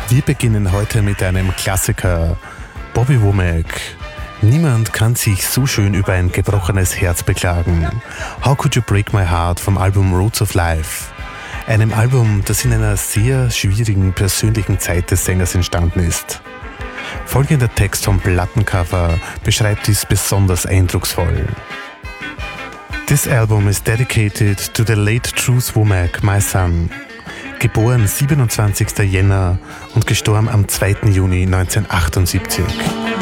Wir beginnen heute mit einem Klassiker, Bobby Womack. Niemand kann sich so schön über ein gebrochenes Herz beklagen. How Could You Break My Heart vom Album Roots of Life. Einem Album, das in einer sehr schwierigen persönlichen Zeit des Sängers entstanden ist. Folgender Text vom Plattencover beschreibt dies besonders eindrucksvoll. This album is dedicated to the late Truth Womack, my son. Geboren 27. Jänner und gestorben am 2. Juni 1978.